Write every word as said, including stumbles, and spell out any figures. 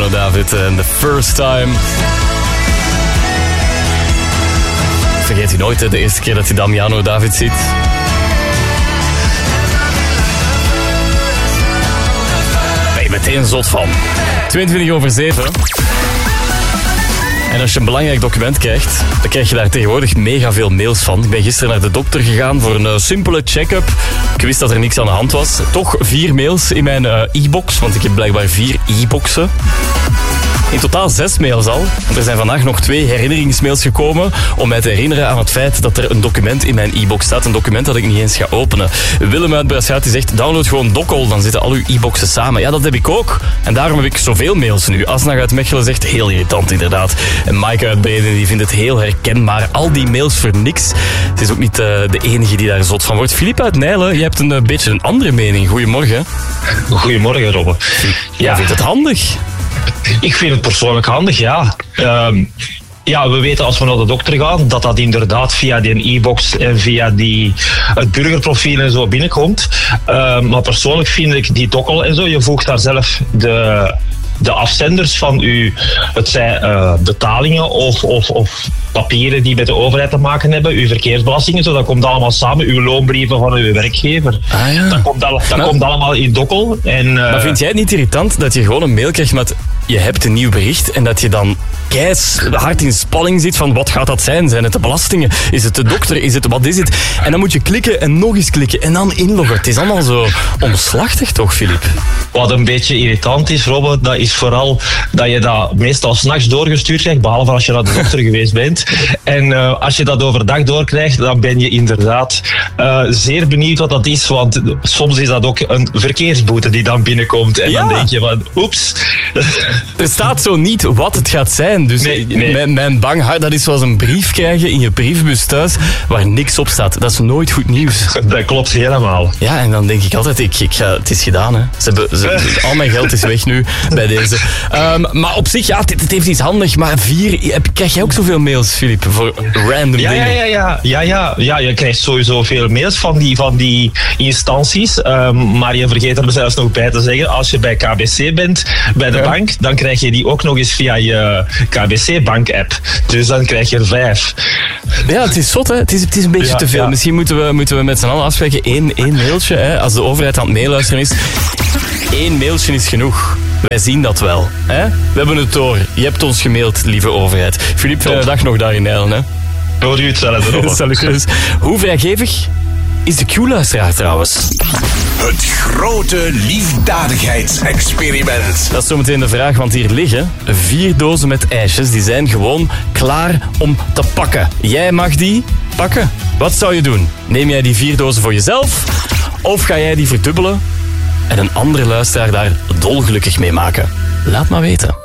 Damiano David en The First Time. Vergeet je nooit, hè, de eerste keer dat je Damiano David ziet. Ben je meteen zot van. tweeëntwintig over zeven. En als je een belangrijk document krijgt, dan krijg je daar tegenwoordig mega veel mails van. Ik ben gisteren naar de dokter gegaan voor een uh, simpele check-up. Ik wist dat er niks aan de hand was. Toch vier mails in mijn uh, e-box, want ik heb blijkbaar vier e-boxen. In totaal zes mails al. Er zijn vandaag nog twee herinneringsmails gekomen om mij te herinneren aan het feit dat er een document in mijn e-box staat. Een document dat ik niet eens ga openen. Willem uit Braschaat die zegt, download gewoon Dokkel, dan zitten al uw e-boxen samen. Ja, dat heb ik ook. En daarom heb ik zoveel mails nu. Asnag uit Mechelen zegt, heel irritant inderdaad. En Maaike uit Breden die vindt het heel herkenbaar. Al die mails voor niks. Het is ook niet uh, de enige die daar zot van wordt. Filip uit Nijlen, je hebt een uh, beetje een andere mening. Goedemorgen. Goedemorgen, Robbe. Jij ja. vindt het handig? Ik vind het persoonlijk handig, ja. Um, ja, we weten als we naar de dokter gaan, dat dat inderdaad via die e-box en via die, het burgerprofiel en zo binnenkomt. Um, maar persoonlijk vind ik die dokkel en zo, je voegt daar zelf de, de afzenders van uw, het zij uh, betalingen of, of, of papieren die met de overheid te maken hebben, uw verkeersbelastingen, zo, dat komt allemaal samen, uw loonbrieven van uw werkgever. Ah, ja. Dat, komt, al, dat maar, komt allemaal in dokkel. En, uh, maar vind jij het niet irritant dat je gewoon een mail krijgt met je hebt een nieuw bericht en dat je dan keis hard in spanning zit van wat gaat dat zijn? Zijn het de belastingen? Is het de dokter? Is het, wat is het? En dan moet je klikken en nog eens klikken en dan inloggen. Het is allemaal zo omslachtig toch, Filip? Wat een beetje irritant is, Robbe, dat is vooral dat je dat meestal 's nachts doorgestuurd krijgt, behalve als je naar de dokter geweest bent. En uh, als je dat overdag doorkrijgt, dan ben je inderdaad uh, zeer benieuwd wat dat is, want soms is dat ook een verkeersboete die dan binnenkomt. En ja. dan denk je van, oeps. Er staat zo niet wat het gaat zijn. Dus nee, nee. Mijn, mijn bang hart, dat is zoals een brief krijgen in je brievenbus thuis waar niks op staat. Dat is nooit goed nieuws. Dat klopt helemaal. Ja, en dan denk ik altijd, ik, ik ga, het is gedaan. Hè. Ze hebben, ze, al mijn geld is weg nu bij deze. Um, maar op zich, ja, het, het heeft iets handig. Maar vier, krijg jij ook zoveel mails, Filip, voor random ja, dingen? Ja, ja, ja, ja, ja, ja, je krijgt sowieso veel mails van die, van die instanties. Um, maar je vergeet er zelfs nog bij te zeggen, als je bij K B C bent, bij de ja. bank, dan krijg je die ook nog eens via je K B C-bank-app. Dus dan krijg je er vijf. Ja, het is zot, hè. Het is, het is een beetje ja, te veel. Ja. Misschien moeten we, moeten we met z'n allen afspreken één, één mailtje. Hè. Als de overheid aan het meeluisteren is, één mailtje is genoeg. Wij zien dat wel. Hè? We hebben het door. Je hebt ons gemaild, lieve overheid. Filip, fijne dag nog daar in Nijlen. Hè? Hoor u hetzelfde. Hoe vrijgevig is de Q-luisteraar trouwens? Het grote liefdadigheidsexperiment. Dat is zometeen de vraag, want hier liggen vier dozen met ijsjes. Die zijn gewoon klaar om te pakken. Jij mag die pakken. Wat zou je doen? Neem jij die vier dozen voor jezelf? Of ga jij die verdubbelen en een andere luisteraar daar dolgelukkig mee maken? Laat maar weten.